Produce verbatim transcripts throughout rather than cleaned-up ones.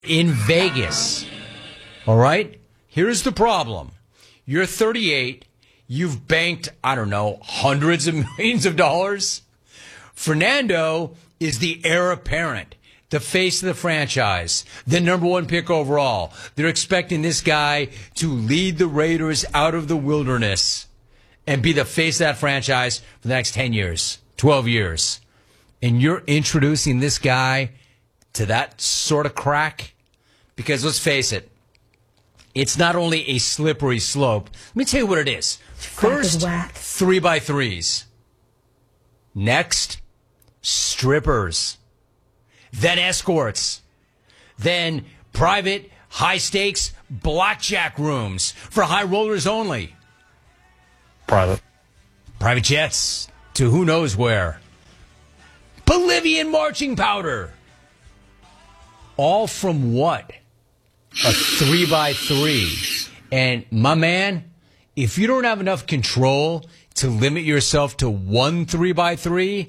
in Vegas. All right? Here's the problem. You're thirty-eight. You've banked, I don't know, hundreds of millions of dollars. Fernando is the heir apparent, the face of the franchise, the number one pick overall. They're expecting this guy to lead the Raiders out of the wilderness and be the face of that franchise for the next ten years, twelve years. And you're introducing this guy to that sort of crack? Because let's face it, it's not only a slippery slope. Let me tell you what it is. First, three by threes. Next, strippers. Then escorts. Then private, high-stakes blackjack rooms for high rollers only. Private. Private jets to who knows where. Bolivian marching powder. All from what? A three by three. And my man, if you don't have enough control to limit yourself to one three by three,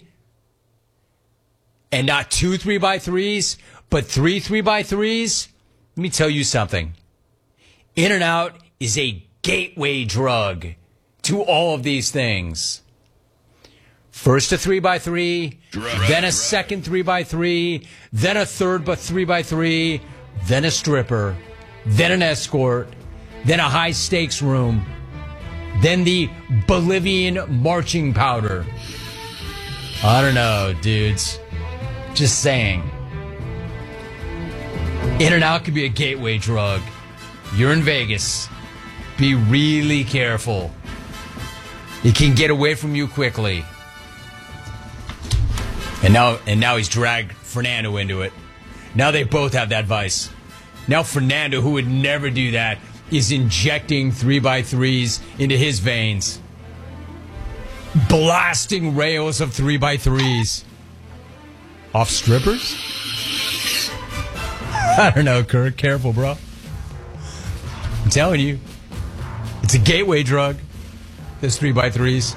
and not two three by threes, but three three by threes, let me tell you something. In-N-Out is a gateway drug to all of these things. First a three by three, drug, then a drug. second three by three, then a third but three by three, then a stripper, then an escort, then a high stakes room, then the Bolivian marching powder. I don't know, dudes. Just saying. In-N-Out could be a gateway drug. You're in Vegas. Be really careful. It can get away from you quickly. And now, and now he's dragged Fernando into it. Now they both have that vice. Now Fernando, who would never do that, is injecting three by threes into his veins. Blasting rails of three by threes. Off strippers? I don't know, Kirk. Careful, bro. I'm telling you. It's a gateway drug. Those three by threes.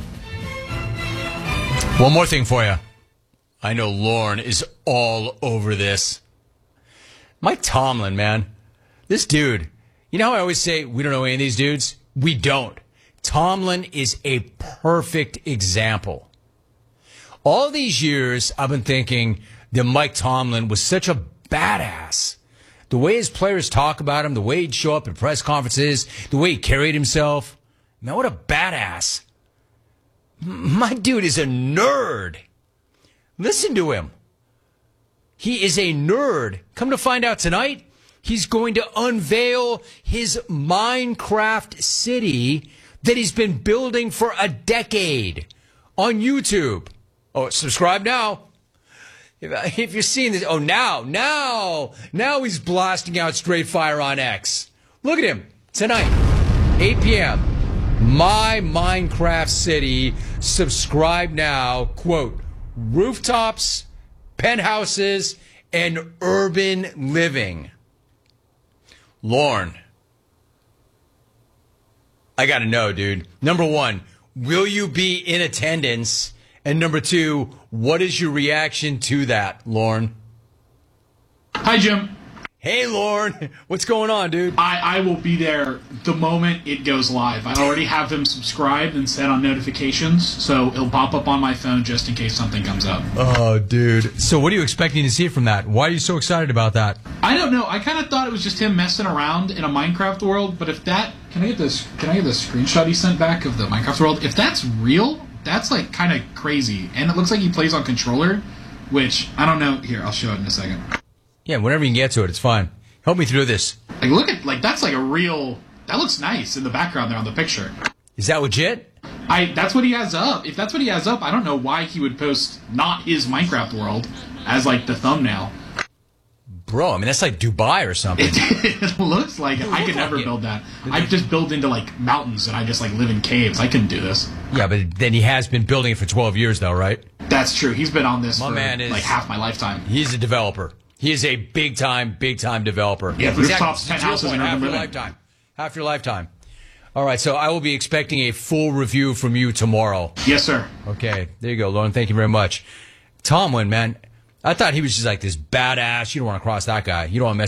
One more thing for you. I know Lauren is all over this. Mike Tomlin, man. This dude. You know how I always say we don't know any of these dudes? We don't. Tomlin is a perfect example. All these years, I've been thinking that Mike Tomlin was such a badass. The way his players talk about him, the way he'd show up at press conferences, the way he carried himself. Man, what a badass. My dude is a nerd. Listen to him. He is a nerd. Come to find out tonight, he's going to unveil his Minecraft city that he's been building for a decade on YouTube. Oh, subscribe now. If, if you're seeing this, oh, now, now, now he's blasting out straight fire on X. Look at him tonight, eight p.m. My Minecraft city. Subscribe now. Quote, rooftops, penthouses, and urban living. Lorne, I gotta know, dude. Number one, will you be in attendance? And number two, what is your reaction to that, Lorne? Hi, Jim. Hey, Lorne. What's going on, dude? I, I will be there the moment it goes live. I already have him subscribed and set on notifications, so it'll pop up on my phone just in case something comes up. Oh, dude. So what are you expecting to see from that? Why are you so excited about that? I don't know. I kind of thought it was just him messing around in a Minecraft world, but if that... Can I get this? Can I get the screenshot he sent back of the Minecraft world? If that's real, that's, like, kind of crazy. And it looks like he plays on controller, which, I don't know. Here, I'll show it in a second. Yeah, whenever you can get to it, it's fine. Help me through this. Like, look at, like, that's like a real, that looks nice in the background there on the picture. Is that legit? I, that's what he has up. If that's what he has up, I don't know why he would post not his Minecraft world as, like, the thumbnail. Bro, I mean, that's like Dubai or something. It, it looks like it. I could never build that. I just build into, like, mountains and I just, like, live in caves. I couldn't do this. Yeah, but then he has been building it for twelve years, though, right? That's true. He's been on this my for, man is, like, half my lifetime. He's a developer. He is a big-time, big-time developer. Yeah, rooftops, penthouses, and half your lifetime. Half your lifetime. All right, so I will be expecting a full review from you tomorrow. Yes, sir. Okay, there you go, Lauren. Thank you very much. Tomlin, man, I thought he was just like this badass. You don't want to cross that guy. You don't want to mess